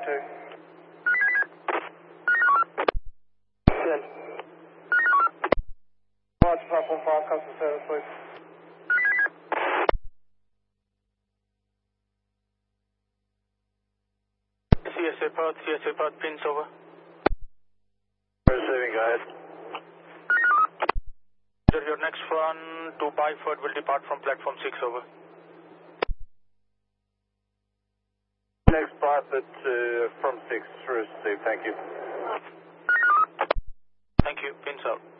2. Good. Roger, platform 5, customer service, please. CSA Perth, pins over. Receiving, go ahead. Your next run to Byford will depart from platform 6, over. Next Byford from 6, received, thank you. Thank you, pins out.